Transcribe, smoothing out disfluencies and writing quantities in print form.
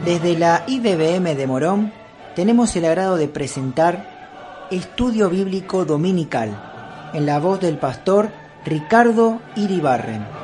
Desde la IBBM de Morón tenemos el agrado de presentar Estudio Bíblico Dominical en la voz del pastor Ricardo Iribarren.